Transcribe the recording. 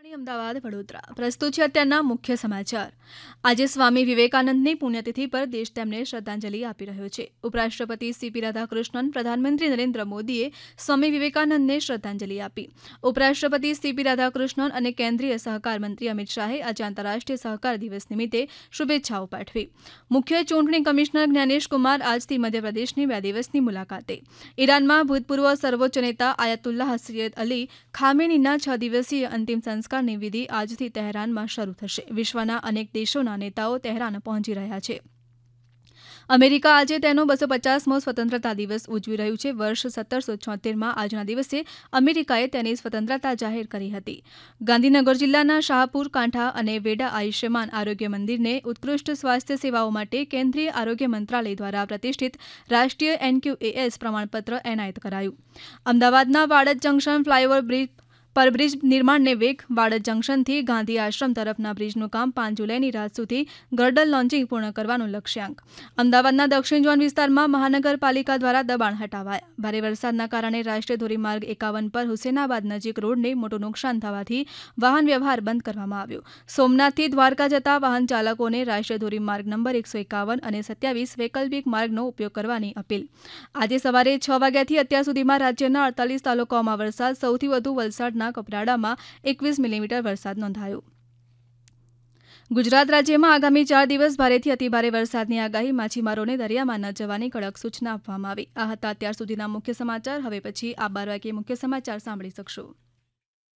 અમદાવાદ વડોદરા પ્રસ્તુત છે અત્યારના મુખ્ય સમાચાર। આજે સ્વામી વિવેકાનંદની પુણ્યતિથિ પર દેશ તેમને શ્રદ્ધાંજલિ આપી રહ્યો છે। ઉપરાષ્ટ્રપતિ સીપી રાધાકૃષ્ણન, પ્રધાનમંત્રી નરેન્દ્ર મોદીએ સ્વામી વિવેકાનંદને શ્રદ્ધાંજલિ આપી। ઉપરાષ્ટ્રપતિ સીપી રાધાકૃષ્ણન અને કેન્દ્રીય સહકાર મંત્રી અમિત શાહે આજે આંતરરાષ્ટ્રીય સહકાર દિવસ નિમિત્તે શુભેચ્છાઓ પાઠવી। મુખ્ય ચૂંટણી કમિશનર જ્ઞાનેશ કુમાર આજથી મધ્યપ્રદેશની 2 દિવસની મુલાકાતે। ઈરાનમાં ભૂતપૂર્વ સર્વોચ્ચ નેતા આયતુલ્લાહ સૈયદ અલી ખામેનીના 6 દિવસીય અંતિમ સંસ્કારની વિધિ આજથી તહેરાનમાં શરૂ થશે। વિશ્વના અનેક દેશોના નેતાઓ તહેરાન પહોંચી રહ્યા છે। અમેરિકા આજે તેનો 250મો સ્વતંત્રતા દિવસ ઉજવી રહ્યું છે। વર્ષ 1776માં આજના દિવસે અમેરિકાએ તેની સ્વતંત્રતા જાહેર કરી હતી। ગાંધીનગર જિલ્લાના શાહપુર કાંઠા અને વેડા આયુષ્યમાન આરોગ્ય મંદિરને ઉત્કૃષ્ટ સ્વાસ્થ્ય સેવાઓ માટે કેન્દ્રીય આરોગ્ય મંત્રાલય દ્વારા પ્રતિષ્ઠિત રાષ્ટ્રીય NQAS પ્રમાણપત્ર એનાયત કરાયું। અમદાવાદના વાડજ જંકશન ફ્લાયઓવર પર બ્રિજ નિર્માણને વેગ। વાડજ જંકશનથી ગાંધી આશ્રમ તરફના બ્રિજનું કામ 5 જુલાઈની રાત સુધી ગર્ડર લોન્ચિંગ પૂર્ણ કરવાનો લક્ષ્યાંક। અમદાવાદના દક્ષિણ ઝોન વિસ્તારમાં મહાનગરપાલિકા દ્વારા દબાણ હટાવાયા। ભારે વરસાદના કારણે રાષ્ટ્રીય ધોરીમાર્ગ 51 પર હુસેનાબાદ નજીક રોડને મોટું નુકસાન થવાથી વાહન વ્યવહાર બંધ કરવામાં આવ્યો। સોમનાથથી દ્વારકા જતા વાહન ચાલકોને રાષ્ટ્રીય ધોરીમાર્ગ નંબર 151 અને 27 વૈકલ્પિક માર્ગનો ઉપયોગ કરવાની અપીલ। આજે સવારે 6 વાગ્યાથી અત્યાર સુધીમાં રાજ્યના 48 તાલુકાઓમાં વરસાદ। સૌથી વધુ વલસાડના કપરાડામાં 21 મિલીમીટર વરસાદ નોંધાયો। ગુજરાત રાજ્યમાં આગામી 4 દિવસ ભારેથી અતિભારે વરસાદની આગાહી। માછીમારોને દરિયામાં ન જવાની કડક સૂચના આપવામાં આવી। આ હતા અત્યાર સુધીના મુખ્ય સમાચાર। હવે પછી આપ 12 વાગ્યે મુખ્ય સમાચાર સાંભળી શકશો।